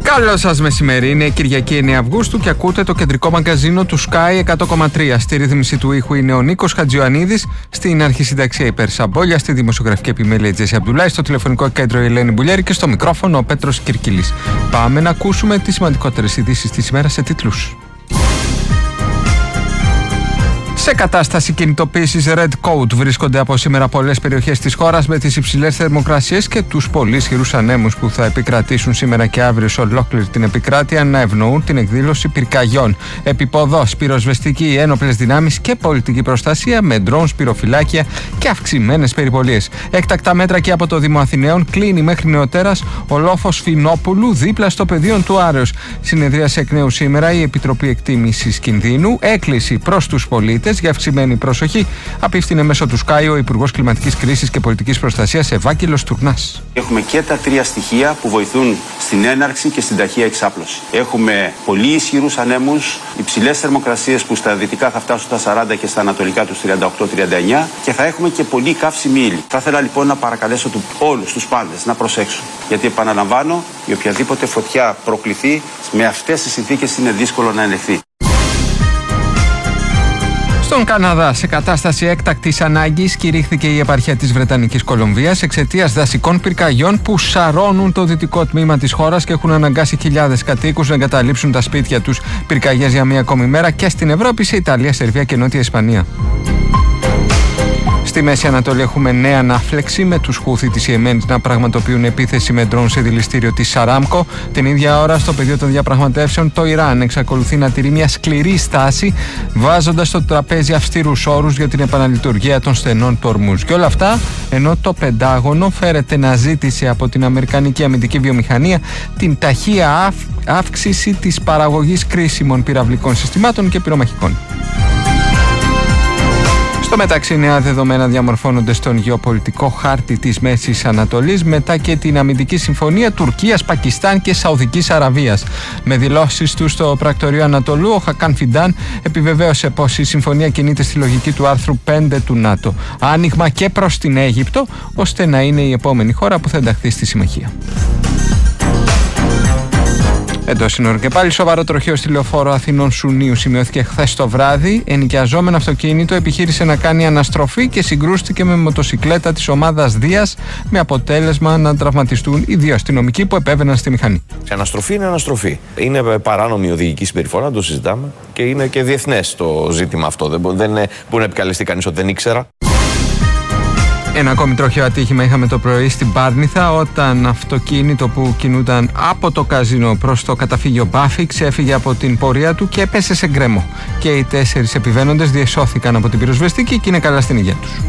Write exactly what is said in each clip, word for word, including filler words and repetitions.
Καλό σας μεσημέρι, είναι Κυριακή εννέα Αυγούστου και ακούτε το κεντρικό μαγκαζίνο του Sky εκατό κόμμα τρία. Στη ρύθμιση του ήχου είναι ο Νίκος Χατζιωαννίδης, στην αρχισυνταξία η Πέρσα Μπόλια, στη δημοσιογραφική επιμέλεια η Τζέσι Αμπτουλάη, στο τηλεφωνικό κέντρο η Ελένη Μπουλιέρη και στο μικρόφωνο ο Πέτρος Κυρκυλής. Πάμε να ακούσουμε τις σημαντικότερες ειδήσεις της ημέρας σε τίτλους. Σε κατάσταση κινητοποίησης Red Code βρίσκονται από σήμερα πολλές περιοχές της χώρας με τις υψηλές θερμοκρασίες και τους πολύ ισχυρούς ανέμους που θα επικρατήσουν σήμερα και αύριο σε ολόκληρη την επικράτεια να ευνοούν την εκδήλωση πυρκαγιών. Επιποδός, πυροσβεστική, ένοπλες δυνάμεις και πολιτική προστασία με ντρόουν, πυροφυλάκια και αυξημένες περιπολίες. Έκτακτα μέτρα και από το Δήμο Αθηναίων, κλείνει μέχρι νεοτέρας ο λόφος Φινόπουλου δίπλα στο πεδίο του Άρεως. Συνεδρίασε εκ νέου σήμερα η Επιτροπή Εκτίμησης Κινδύνου, έκκληση προς τους πολίτες για αυξημένη προσοχή, απίφθινε μέσω του Sky ο Υπουργός Κλιματικής Κρίσης και Πολιτικής Προστασίας Ευάγγελος Τουρνάς. Έχουμε και τα τρία στοιχεία που βοηθούν στην έναρξη και στην ταχεία εξάπλωση. Έχουμε πολύ ισχυρούς ανέμους, υψηλές θερμοκρασίες που στα δυτικά θα φτάσουν στα σαράντα και στα ανατολικά τους τριάντα οκτώ τριάντα εννέα και θα έχουμε και πολύ καύσιμη ύλη. Θα ήθελα λοιπόν να παρακαλέσω του, όλους τους πάντες να προσέξουν. Γιατί επαναλαμβάνω, η οποιαδήποτε φωτιά προκληθεί με αυτές τις συνθήκες είναι δύσκολο να ελεγχθεί. Στον Καναδά, σε κατάσταση έκτακτης ανάγκης, κηρύχθηκε η επαρχία της Βρετανικής Κολομβίας εξαιτίας δασικών πυρκαγιών που σαρώνουν το δυτικό τμήμα της χώρας και έχουν αναγκάσει χιλιάδες κατοίκους να εγκαταλείψουν τα σπίτια τους. Πυρκαγιές για μία ακόμη μέρα και στην Ευρώπη, σε Ιταλία, Σερβία και Νότια Ισπανία. Στη Μέση Ανατολή έχουμε νέα ανάφλεξη με τους Χούθι της Ιεμένης να πραγματοποιούν επίθεση με ντρόουν σε δηληστήριο της Αράμκο. Την ίδια ώρα, στο πεδίο των διαπραγματεύσεων, το Ιράν εξακολουθεί να τηρεί μια σκληρή στάση, βάζοντας στο τραπέζι αυστηρούς όρους για την επαναλειτουργία των στενών του Ορμούζ. Και όλα αυτά ενώ το Πεντάγωνο φέρεται να ζήτησε από την Αμερικανική αμυντική βιομηχανία την ταχεία αύξηση της παραγωγής κρίσιμων πυραυλικών συστημάτων και πυρομαχικών. Στο μεταξύ, νέα δεδομένα διαμορφώνονται στον γεωπολιτικό χάρτη της Μέσης Ανατολής μετά και την αμυντική συμφωνία Τουρκίας, Πακιστάν και Σαουδικής Αραβίας. Με δηλώσεις του στο πρακτορείο Ανατολού, ο Χακάν Φιντάν επιβεβαίωσε πως η συμφωνία κινείται στη λογική του άρθρου πέντε του ΝΑΤΟ. Άνοιγμα και προς την Αίγυπτο, ώστε να είναι η επόμενη χώρα που θα ενταχθεί στη συμμαχία. Εντός συνόρων και πάλι, σοβαρό τροχαίο στη λεωφόρο Αθηνών Σουνίου σημειώθηκε χθες το βράδυ. Ενοικιαζόμενο αυτοκίνητο επιχείρησε να κάνει αναστροφή και συγκρούστηκε με μοτοσικλέτα της ομάδας Δίας, με αποτέλεσμα να τραυματιστούν οι δύο αστυνομικοί που επέβαιναν στη μηχανή. Η αναστροφή είναι αναστροφή. Είναι παράνομη οδηγική συμπεριφορά, το συζητάμε, και είναι και διεθνές το ζήτημα αυτό. Δεν μπορεί, δεν μπορεί να επικαλεστεί κανείς ότι δεν ήξερα. Ένα ακόμη τροχαίο ατύχημα είχαμε το πρωί στην Πάρνηθα, όταν αυτοκίνητο που κινούταν από το καζίνο προς το καταφύγιο Μπάφη ξέφυγε από την πορεία του και έπεσε σε γκρέμο. Και οι τέσσερις επιβαίνοντες διεσώθηκαν από την πυροσβεστική και είναι καλά στην υγεία τους.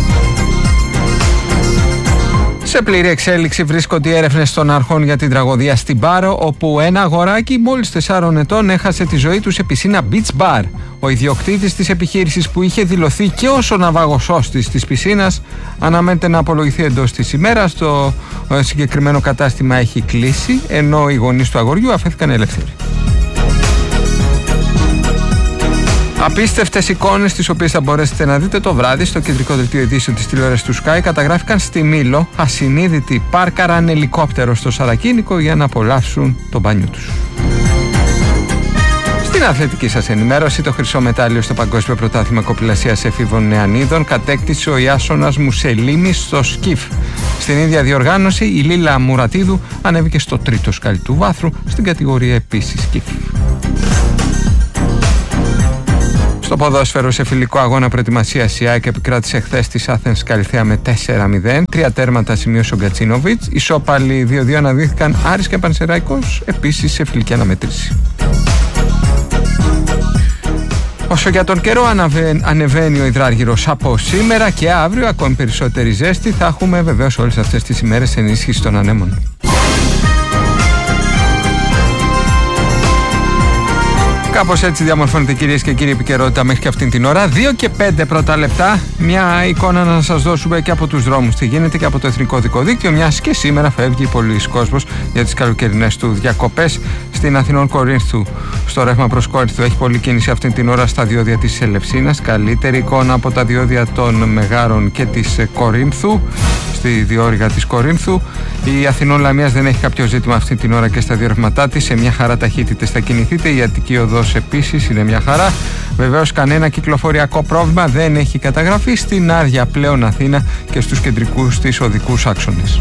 Σε πλήρη εξέλιξη βρίσκονται οι έρευνες των αρχών για την τραγωδία στην Πάρο, όπου ένα αγοράκι μόλις τεσσάρων ετών έχασε τη ζωή του σε πισίνα Beach Bar. Ο ιδιοκτήτης της επιχείρησης, που είχε δηλωθεί και ως ο ναυαγοσώστης της πισίνας, αναμένεται να απολογηθεί εντός της ημέρας. Το συγκεκριμένο κατάστημα έχει κλείσει, ενώ οι γονείς του αγοριού αφέθηκαν ελεύθεροι. Απίστευτες εικόνες, τις οποίες θα μπορέσετε να δείτε το βράδυ στο κεντρικό δελτίο ειδήσεων της τηλεόρασης του Sky, καταγράφηκαν στη Μήλο. Ασυνείδητοι πάρκαραν ελικόπτερο στο Σαρακίνικο για να απολαύσουν το μπάνιο τους. Στην αθλητική σας ενημέρωση, το χρυσό μετάλλιο στο Παγκόσμιο Πρωτάθλημα Κοπηλασίας Εφήβων Νεανίδων κατέκτησε ο Ιάσονας Μουσελίνης στο σκιφ. Στην ίδια διοργάνωση, η Λίλα Μουρατίδου ανέβηκε στο τρίτο σκάλι του βάθρου, στην κατηγορία επίσης σκιφ. Στο ποδόσφαιρο, σε φιλικό αγώνα προετοιμασίας, η ΑΕΚ επικράτησε χθες της Άθενς Καλιθέα με τέσσερα μηδέν. Τρία τέρματα σημείωσε ο Γκατσίνοβιτς. Ισόπαλοι δύο δύο αναδύθηκαν Άρης και Πανσεραϊκός, επίσης σε φιλική αναμέτρηση. Όσο για τον καιρό, ανεβαίνει ο υδράργυρος από σήμερα και αύριο, ακόμη περισσότερη ζέστη. Θα έχουμε βεβαίως όλες αυτές τις ημέρες ενίσχυση των ανέμων. Κάπως έτσι διαμορφώνεται, κυρίες και κύριοι, επικαιρότητα μέχρι και αυτήν την ώρα. δύο και πέντε πρώτα λεπτά. Μια εικόνα να σας δώσουμε και από τους δρόμους τι γίνεται και από το Εθνικό Δικοδίκτυο, μιας και σήμερα φεύγει πολλοί κόσμος για τις καλοκαιρινές του διακοπές στην Αθηνών Κορίνθου. Στο ρεύμα προς Κόρινθο έχει πολλή κίνηση αυτή την ώρα στα διόδια της Ελευσίνας. Καλύτερη εικόνα από τα διόδια των Μεγάρων και της Κορίνθου, στη διόρυγα της Κορίνθου. Η Αθηνών Λαμίας δεν έχει κάποιο ζήτημα αυτή την ώρα και στα διορευματά της. Σε μια χαρά ταχύτητες θα κινηθείτε. Η Αττική Οδός επίσης είναι μια χαρά. Βεβαίως κανένα κυκλοφοριακό πρόβλημα δεν έχει καταγραφεί στην άδεια πλέον Αθήνα και στους κεντρικούς της οδικούς άξονες.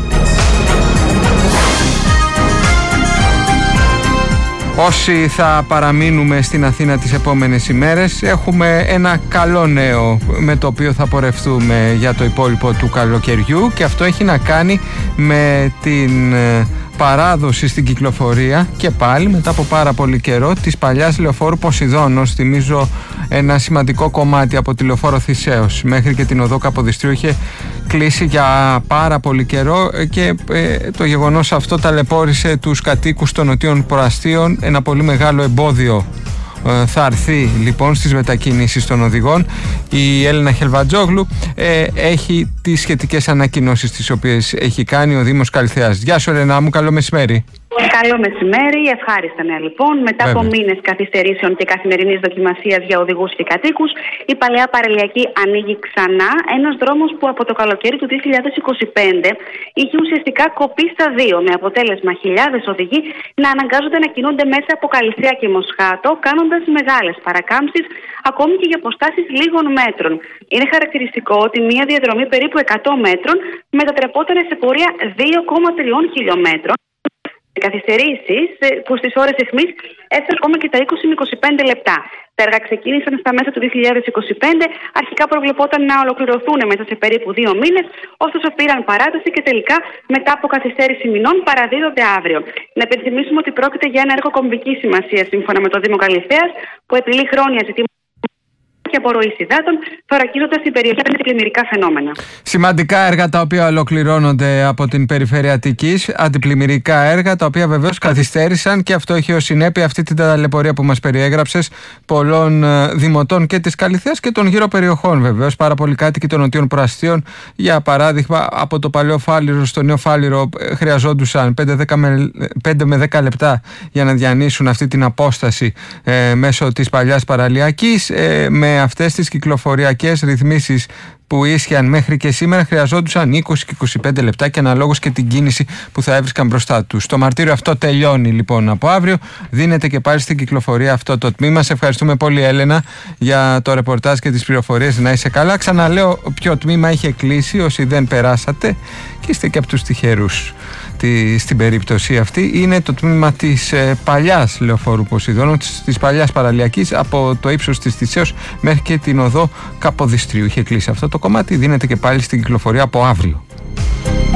Όσοι θα παραμείνουμε στην Αθήνα τις επόμενες ημέρες, έχουμε ένα καλό νέο με το οποίο θα πορευτούμε για το υπόλοιπο του καλοκαιριού, και αυτό έχει να κάνει με την παράδοση στην κυκλοφορία και πάλι μετά από πάρα πολύ καιρό της παλιάς λεωφόρου Ποσειδώνος. Θυμίζω ένα σημαντικό κομμάτι από τη λεωφόρο Θησέως μέχρι και την οδό Καποδιστρίου είχε κλείσει για πάρα πολύ καιρό, και ε, το γεγονός αυτό ταλαιπώρησε τους κατοίκους των νοτίων προαστίων. Ένα πολύ μεγάλο εμπόδιο ε, θα έρθει λοιπόν στις μετακινήσεις των οδηγών. Η Έλενα Χελβατζόγλου ε, έχει τις σχετικές ανακοινώσεις τις οποίες έχει κάνει ο Δήμος Καλυθέας. Γεια σου Έλενα μου, καλό μεσημέρι. Καλό μεσημέρι, ευχάριστα νέα λοιπόν. Μετά Βέβαια. από μήνες καθυστερήσεων και καθημερινής δοκιμασίας για οδηγούς και κατοίκους, η παλαιά παραλιακή ανοίγει ξανά, ένας δρόμος που από το καλοκαίρι του δύο χιλιάδες είκοσι πέντε είχε ουσιαστικά κοπεί στα δύο, με αποτέλεσμα χιλιάδες οδηγοί να αναγκάζονται να κινούνται μέσα από Καλυθέα και Μοσχάτο, κάνοντας μεγάλες παρακάμψεις, ακόμη και για αποστάσεις λίγων μέτρων. Είναι χαρακτηριστικό ότι μια διαδρομή περίπου εκατό μέτρων μετατρεπόταν σε πορεία δύο κόμμα τρία χιλιόμετρων. Καθυστερήσεις που στις ώρες αιχμής έφτασαν ακόμα και τα είκοσι με είκοσι πέντε λεπτά. Τα έργα ξεκίνησαν στα μέσα του δύο χιλιάδες είκοσι πέντε, αρχικά προβλεπόταν να ολοκληρωθούν μέσα σε περίπου δύο μήνες, ωστόσο πήραν παράταση και τελικά μετά από καθυστέρηση μηνών παραδίδονται αύριο. Να υπενθυμίσουμε ότι πρόκειται για ένα έργο κομβικής σημασίας σύμφωνα με το Δήμο Καλυθέας, που επιλύει χρόνια ζητήματα και απορροής υδάτων, θωρακίζοντας την περιοχή με αντιπλημμυρικά φαινόμενα. Σημαντικά έργα τα οποία ολοκληρώνονται από την περιφέρεια Αττικής, αντιπλημμυρικά έργα τα οποία βεβαίως καθυστέρησαν, και αυτό έχει ως συνέπεια αυτή την ταλαιπωρία που μας περιέγραψες πολλών δημοτών και της Καλυθέας και των γύρω περιοχών. Βεβαίως πάρα πολλοί κάτοικοι των νοτίων προαστίων, για παράδειγμα από το παλαιό Φάληρο στο νέο Φάληρο, χρειαζόντουσαν πέντε με δέκα λεπτά για να διανύσουν αυτή την απόσταση ε, μέσω της παλιάς παραλιακής. Ε, με αυτές τις κυκλοφοριακές ρυθμίσεις που ίσχυαν μέχρι και σήμερα χρειαζόντουσαν είκοσι και είκοσι πέντε λεπτά, και αναλόγως και την κίνηση που θα έβρισκαν μπροστά τους. Το μαρτύριο αυτό τελειώνει λοιπόν από αύριο. Δίνεται και πάλι στην κυκλοφορία αυτό το τμήμα. Σε ευχαριστούμε πολύ Έλενα για το ρεπορτάζ και τις πληροφορίες. Να είσαι καλά. Ξαναλέω ποιο τμήμα είχε κλείσει όσοι δεν περάσατε και είστε και από τους τυχερούς. Στην περίπτωση αυτή είναι το τμήμα της ε, παλιάς λεωφόρου Ποσειδώνου, της, της παλιάς παραλιακής, από το ύψος της Θησέως μέχρι και την οδό Καποδιστρίου. Είχε κλείσει αυτό το κομμάτι, δίνεται και πάλι στην κυκλοφορία από αύριο.